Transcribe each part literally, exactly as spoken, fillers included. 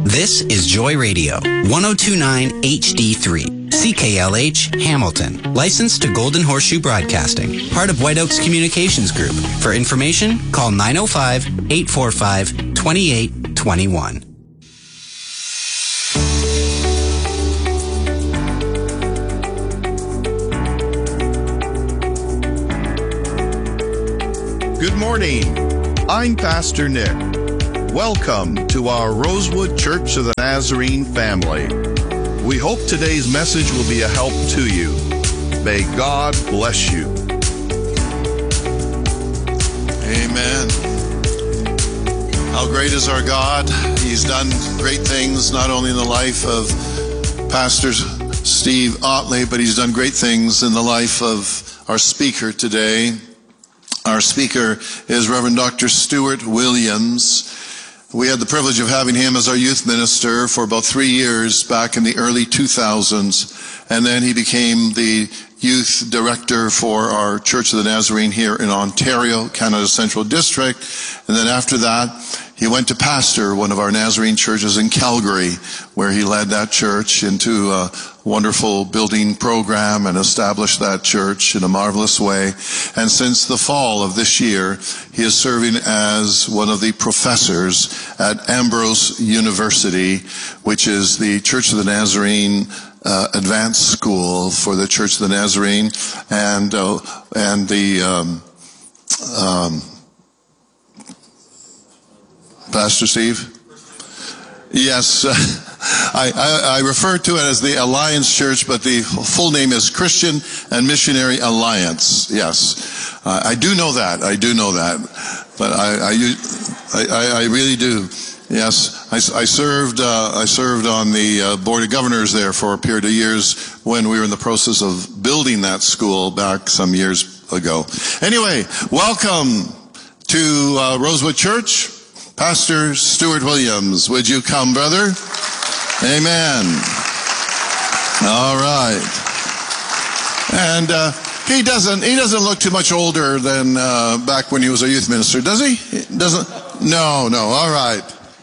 This is Joy Radio, one oh two point nine H D three, C K L H, Hamilton. Licensed to Golden Horseshoe Broadcasting, part of White Oaks Communications Group. For information, call nine oh five, eight four five, two eight two one. Good morning. I'm Pastor Nick. Welcome to our Rosewood Church of the Nazarene family. We hope today's message will be a help to you. May God bless you. Amen. How great is our God? He's done great things, not only in the life of Pastor Steve Otley, but he's done great things in the life of our speaker today. Our speaker is Reverend Doctor Stuart Williams. We had the privilege of having him as our youth minister for about three years back in the early two thousands. And then he became the youth director for our Church of the Nazarene here in Ontario, Canada's Central District. And then after that, he went to pastor one of our Nazarene churches in Calgary, where he led that church into a wonderful building program and established that church in a marvelous way. And since the fall of this year, he is serving as one of the professors at Ambrose University, which is the Church of the Nazarene uh, advanced school for the Church of the Nazarene, and uh, and the um, um, Pastor Steve? Yes, uh, I, I, I refer to it as the Alliance Church, but the full name is Christian and Missionary Alliance. Yes, uh, I do know that. I do know that, but I, I, I, I really do. Yes, I, I served. Uh, I served on the uh, board of governors there for a period of years when we were in the process of building that school back some years ago. Anyway, welcome to uh, Rosewood Church. Pastor Stuart Williams, would you come, brother? Amen. All right. And uh, he doesn't he doesn't look too much older than uh, back when he was a youth minister, does he? Doesn't? No, no. All right.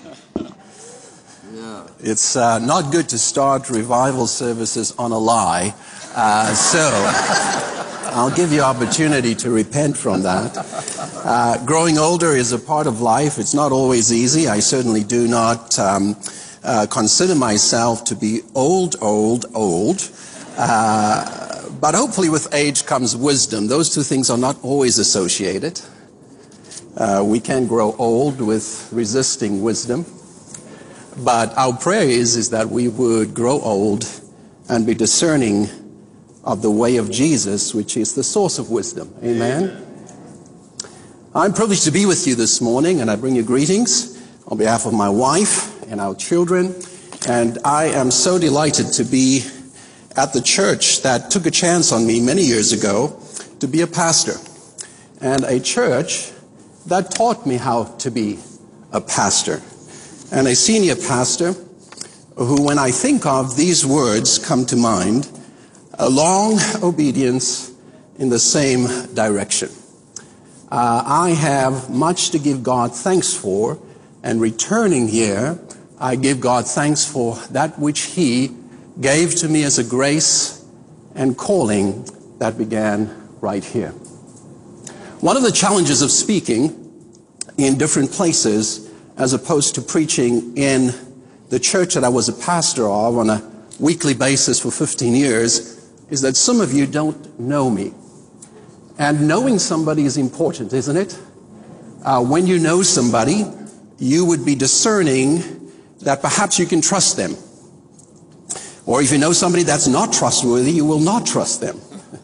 Yeah. It's uh, not good to start revival services on a lie, uh, so I'll give you opportunity to repent from that. Uh, growing older is a part of life. It's not always easy. I certainly do not um, uh, consider myself to be old, old, old. Uh, but hopefully with age comes wisdom. Those two things are not always associated. Uh, we can grow old with resisting wisdom. But our prayer is, is that we would grow old and be discerning of the way of Jesus, which is the source of wisdom. Amen. I'm privileged to be with you this morning, and I bring you greetings on behalf of my wife and our children. And I am so delighted to be at the church that took a chance on me many years ago to be a pastor, and a church that taught me how to be a pastor, and a senior pastor who, when I think of these words, come to mind: a long obedience in the same direction. Uh, I have much to give God thanks for, and returning here, I give God thanks for that which He gave to me as a grace and calling that began right here. One of the challenges of speaking in different places, as opposed to preaching in the church that I was a pastor of on a weekly basis for fifteen years, is that some of you don't know me. And knowing somebody is important, isn't it? Uh, when you know somebody, you would be discerning that perhaps you can trust them. Or if you know somebody that's not trustworthy, you will not trust them.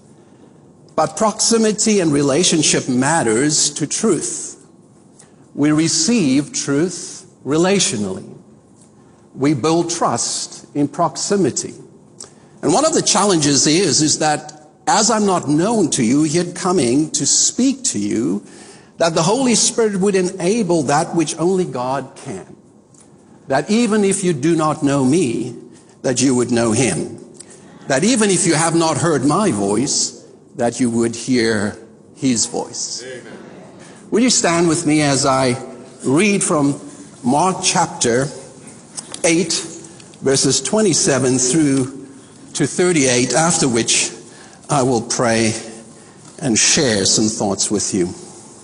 But proximity and relationship matters to truth. We receive truth relationally. We build trust in proximity. And one of the challenges is, is that as I'm not known to you, yet coming to speak to you, that the Holy Spirit would enable that which only God can. That even if you do not know me, that you would know Him. That even if you have not heard my voice, that you would hear His voice. Amen. Will you stand with me as I read from Mark chapter eight, verses twenty-seven through to thirty-eight, after which I will pray and share some thoughts with you.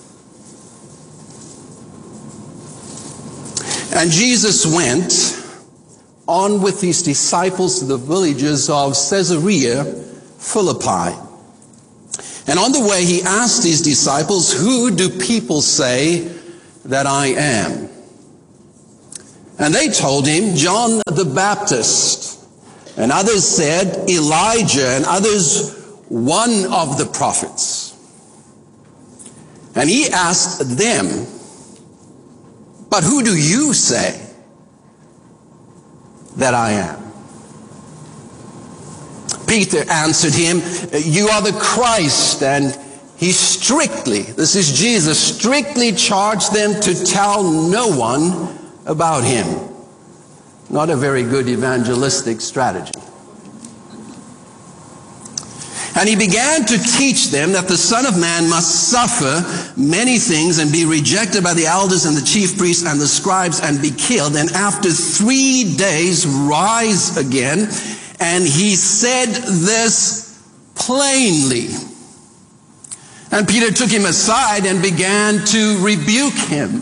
And Jesus went on with his disciples to the villages of Caesarea Philippi. And on the way he asked his disciples, "Who do people say that I am?" And they told him, "John the Baptist." And others said, "Elijah," and others, "one of the prophets." And he asked them, "But who do you say that I am?" Peter answered him, "You are the Christ." And he strictly, this is Jesus, strictly charged them to tell no one about him. Not a very good evangelistic strategy. And he began to teach them that the Son of Man must suffer many things and be rejected by the elders and the chief priests and the scribes and be killed, and after three days rise again. And he said this plainly. And Peter took him aside and began to rebuke him.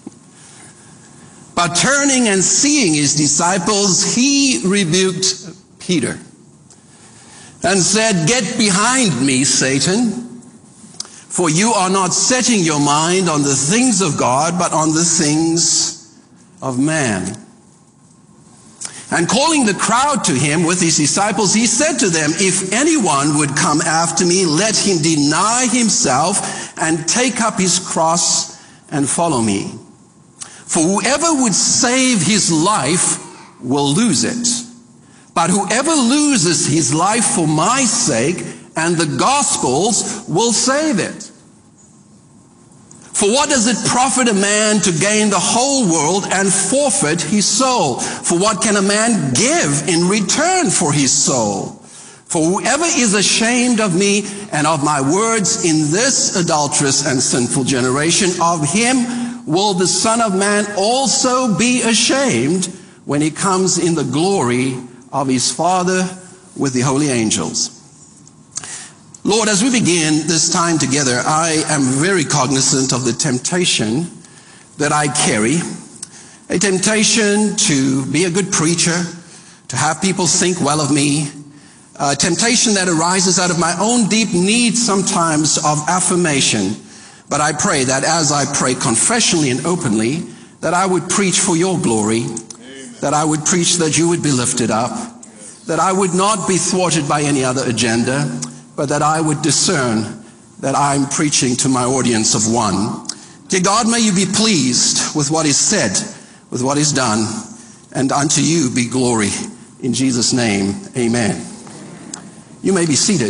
But turning and seeing his disciples, he rebuked Peter and said, "Get behind me, Satan, for you are not setting your mind on the things of God, but on the things of man." And calling the crowd to him with his disciples, he said to them, "If anyone would come after me, let him deny himself and take up his cross and follow me. For whoever would save his life will lose it. But whoever loses his life for my sake and the gospel's will save it. For what does it profit a man to gain the whole world and forfeit his soul? For what can a man give in return for his soul? For whoever is ashamed of me and of my words in this adulterous and sinful generation, of him will the Son of Man also be ashamed when he comes in the glory of his Father with the holy angels." Lord, as we begin this time together, I am very cognizant of the temptation that I carry, a temptation to be a good preacher, to have people think well of me, a temptation that arises out of my own deep need sometimes of affirmation. But I pray that as I pray confessionally and openly, that I would preach for your glory, Amen. That I would preach that you would be lifted up, that I would not be thwarted by any other agenda, but that I would discern that I'm preaching to my audience of one. Dear God, may you be pleased with what is said, with what is done, and unto you be glory. In Jesus' name, amen. You may be seated.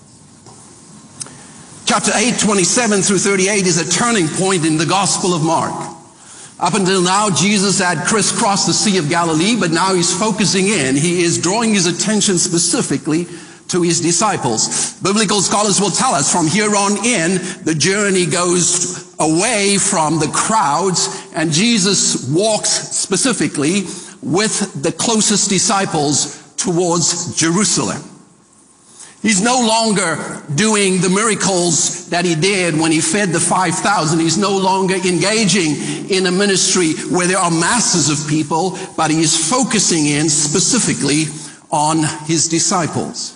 Chapter eight, twenty-seven through thirty-eight is a turning point in the Gospel of Mark. Up until now, Jesus had crisscrossed the Sea of Galilee, but now he's focusing in. He is drawing his attention specifically to his disciples. Biblical scholars will tell us from here on in, the journey goes away from the crowds, and Jesus walks specifically with the closest disciples towards Jerusalem. He's no longer doing the miracles that he did when he fed the five thousand. He's no longer engaging in a ministry where there are masses of people, but he is focusing in specifically on his disciples.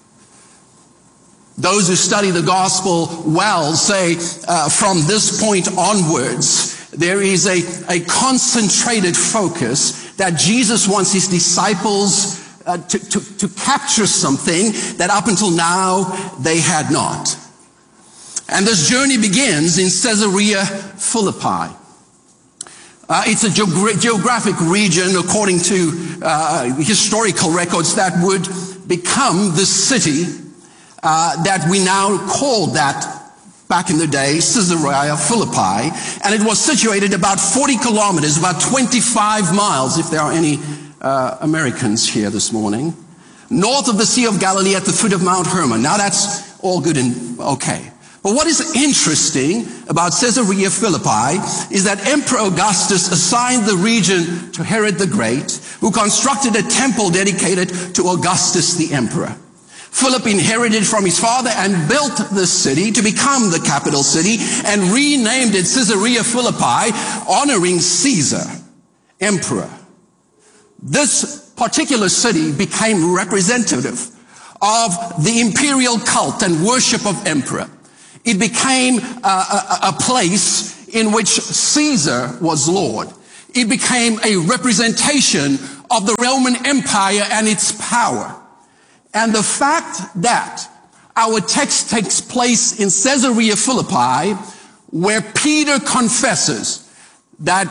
Those who study the gospel well say uh, from this point onwards, there is a, a concentrated focus that Jesus wants his disciples uh, to, to, to capture something that up until now they had not. And this journey begins in Caesarea Philippi. Uh, it's a geogra- geographic region, according to uh, historical records, that would become the city uh, that we now call that back in the day, Caesarea Philippi. And it was situated about forty kilometers, about twenty-five miles, if there are any uh, Americans here this morning, north of the Sea of Galilee at the foot of Mount Hermon. Now that's all good and okay. But what is interesting about Caesarea Philippi is that Emperor Augustus assigned the region to Herod the Great, who constructed a temple dedicated to Augustus the emperor. Philip inherited from his father and built the city to become the capital city and renamed it Caesarea Philippi, honoring Caesar, emperor. This particular city became representative of the imperial cult and worship of emperor. It became a, a, a place in which Caesar was Lord. It became a representation of the Roman Empire and its power. And the fact that our text takes place in Caesarea Philippi, where Peter confesses that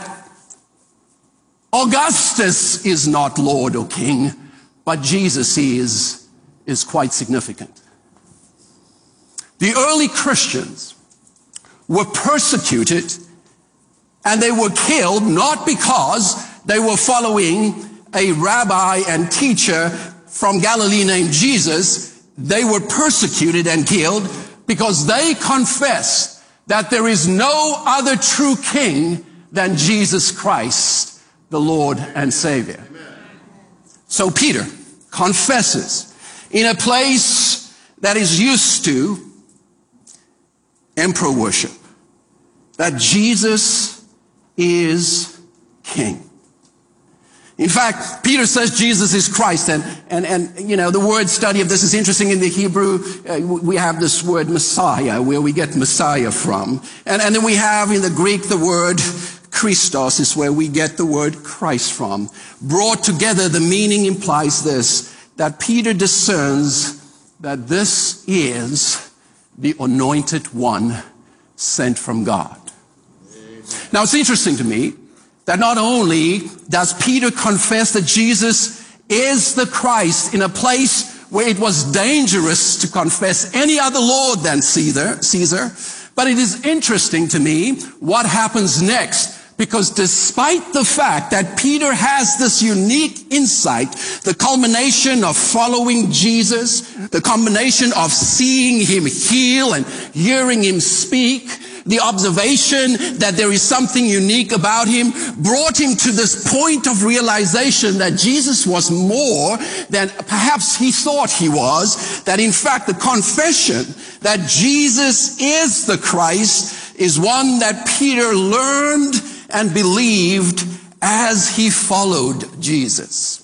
Augustus is not Lord or King, but Jesus is, is quite significant. The early Christians were persecuted and they were killed not because they were following a rabbi and teacher from Galilee named Jesus. They were persecuted and killed because they confessed that there is no other true king than Jesus Christ, the Lord and Savior. Amen. So Peter confesses in a place that is used to emperor worship that Jesus is king. In fact, Peter says Jesus is Christ, and, and, and, you know, the word study of this is interesting. In the Hebrew, uh, we have this word Messiah, where we get Messiah from. And, and then we have in the Greek the word Christos, is where we get the word Christ from. Brought together, the meaning implies this, that Peter discerns that this is the anointed one sent from God. Amen. Now, it's interesting to me that not only does Peter confess that Jesus is the Christ in a place where it was dangerous to confess any other Lord than Caesar, Caesar, but it is interesting to me what happens next. Because despite the fact that Peter has this unique insight, the culmination of following Jesus, the combination of seeing him heal and hearing him speak, the observation that there is something unique about him, brought him to this point of realization that Jesus was more than perhaps he thought he was, that in fact the confession that Jesus is the Christ is one that Peter learned and believed as he followed Jesus.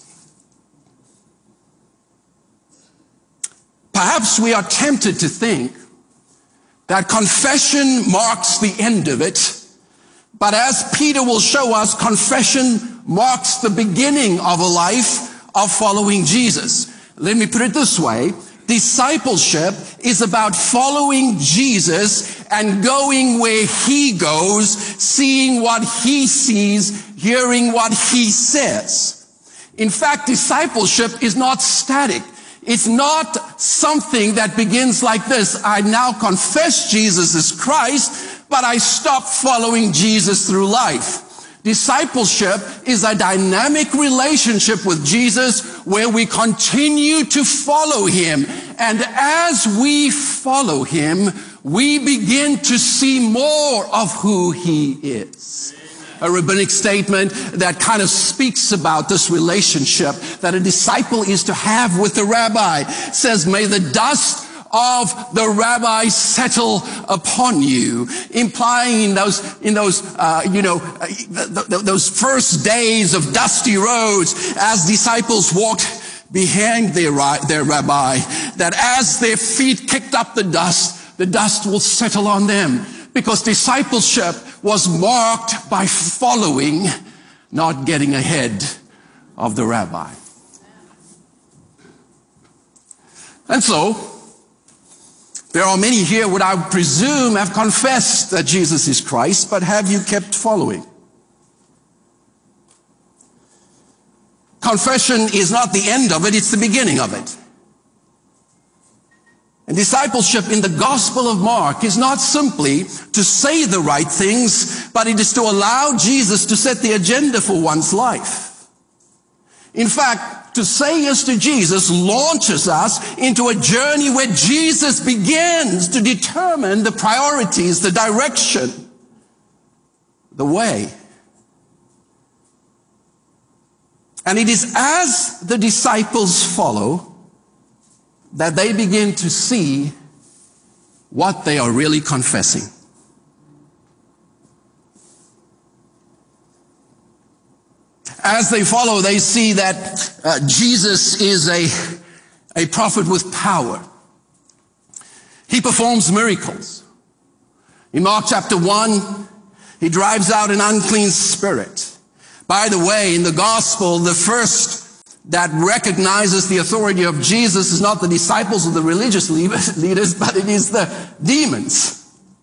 Perhaps we are tempted to think that confession marks the end of it, but as Peter will show us, confession marks the beginning of a life of following Jesus. Let me put it this way. Discipleship is about following Jesus and going where he goes, seeing what he sees, hearing what he says. In fact, discipleship is not static. It's not something that begins like this. I now confess Jesus is Christ, but I stop following Jesus through life. Discipleship is a dynamic relationship with Jesus where we continue to follow him. And as we follow him, we begin to see more of who he is. A rabbinic statement that kind of speaks about this relationship that a disciple is to have with the rabbi says, may the dust of the rabbi settle upon you, implying in those, in those, uh, you know, uh, th- th- those first days of dusty roads as disciples walked behind their, their rabbi, that as their feet kicked up the dust, the dust will settle on them, because discipleship was marked by following, not getting ahead of the rabbi. And so, there are many here would I presume have confessed that Jesus is Christ, but have you kept following? Confession is not the end of it, it's the beginning of it. And discipleship in the Gospel of Mark is not simply to say the right things, but it is to allow Jesus to set the agenda for one's life. In fact, to say yes to Jesus launches us into a journey where Jesus begins to determine the priorities, the direction, the way. And it is as the disciples follow that they begin to see what they are really confessing. As they follow, they see that uh, Jesus is a, a prophet with power. He performs miracles. In Mark chapter one, he drives out an unclean spirit. By the way, in the gospel, the first that recognizes the authority of Jesus is not the disciples or the religious leaders, but it is the demons.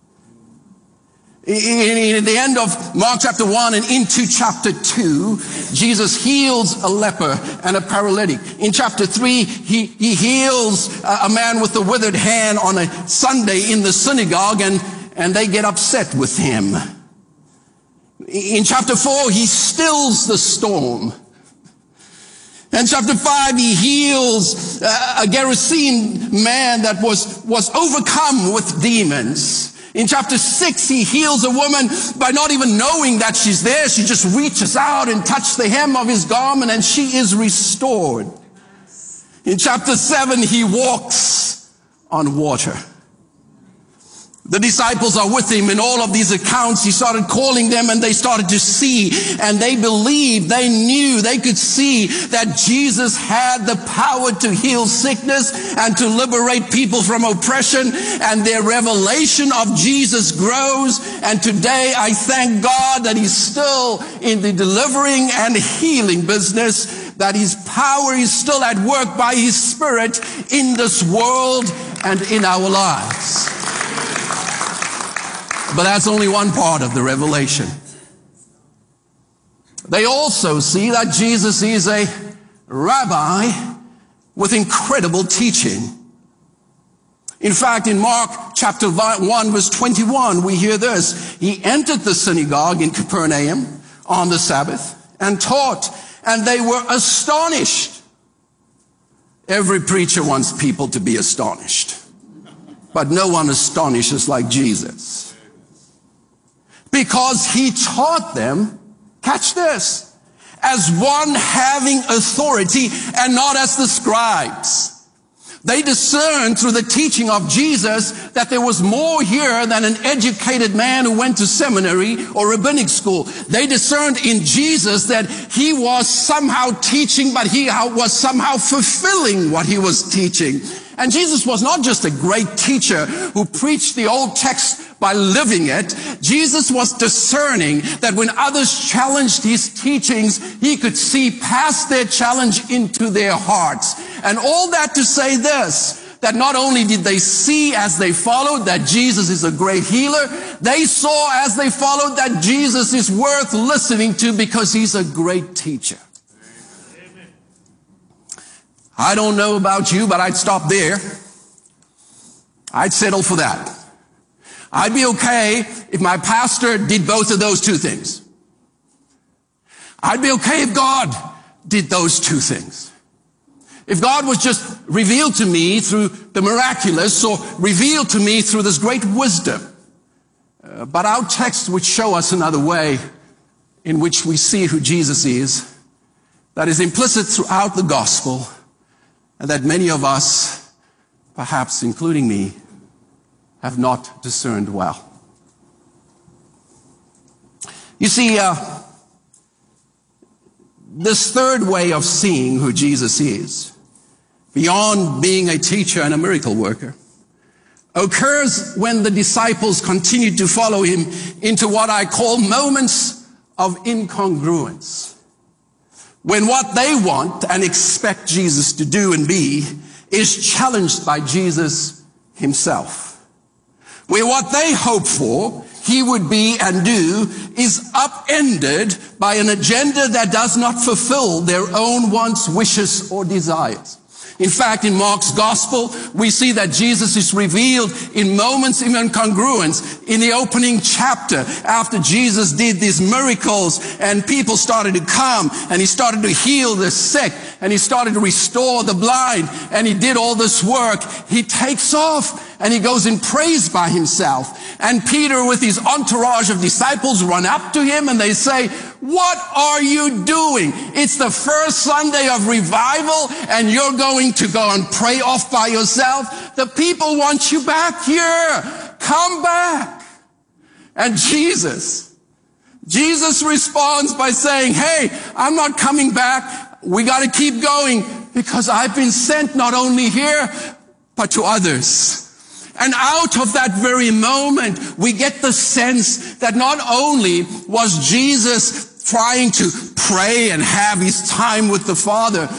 In the end of Mark chapter one and into chapter two, Jesus heals a leper and a paralytic. In chapter three, he, he heals a man with a withered hand on a Sunday in the synagogue, and, and they get upset with him. In chapter four, he stills the storm. In chapter five, he heals a Gerasene man that was, was overcome with demons. In chapter six, he heals a woman by not even knowing that she's there. She just reaches out and touches the hem of his garment, and she is restored. In chapter seven, he walks on water. The disciples are with him in all of these accounts. He started calling them, and they started to see, and they believed, they knew, they could see that Jesus had the power to heal sickness and to liberate people from oppression, and their revelation of Jesus grows. And today I thank God that he's still in the delivering and healing business, that his power is still at work by his Spirit in this world and in our lives. But that's only one part of the revelation. They also see that Jesus is a rabbi with incredible teaching. In fact, in Mark chapter one, verse twenty-one, we hear this. He entered the synagogue in Capernaum on the Sabbath and taught, and they were astonished. Every preacher wants people to be astonished, but no one astonishes like Jesus. Because he taught them, catch this, as one having authority and not as the scribes. They discerned through the teaching of Jesus that there was more here than an educated man who went to seminary or rabbinic school. They discerned in Jesus that he was somehow teaching, but he was somehow fulfilling what he was teaching. And Jesus was not just a great teacher who preached the old text by living it. Jesus was discerning that when others challenged his teachings, he could see past their challenge into their hearts. And all that to say this, that not only did they see as they followed that Jesus is a great healer, they saw as they followed that Jesus is worth listening to because he's a great teacher. I don't know about you, but I'd stop there. I'd settle for that. I'd be okay if my pastor did both of those two things. I'd be okay if God did those two things. If God was just revealed to me through the miraculous or revealed to me through this great wisdom. Uh, but our text would show us another way in which we see who Jesus is, that is implicit throughout the gospel, and that many of us, perhaps including me, have not discerned well. You see, uh, this third way of seeing who Jesus is, beyond being a teacher and a miracle worker, occurs when the disciples continue to follow him into what I call moments of incongruence. When what they want and expect Jesus to do and be is challenged by Jesus himself. Where what they hope for he would be and do is upended by an agenda that does not fulfill their own wants, wishes, or desires. In fact, in Mark's gospel, we see that Jesus is revealed in moments of incongruence. In the opening chapter, after Jesus did these miracles and people started to come and he started to heal the sick and he started to restore the blind and he did all this work, he takes off and he goes in praise by himself. And Peter with his entourage of disciples run up to him and they say, what are you doing? It's the first Sunday of revival and you're going to go and pray off by yourself? The people want you back here. Come back. And Jesus, Jesus responds by saying, hey, I'm not coming back. We got to keep going because I've been sent not only here, but to others. And out of that very moment, we get the sense that not only was Jesus trying to pray and have his time with the Father,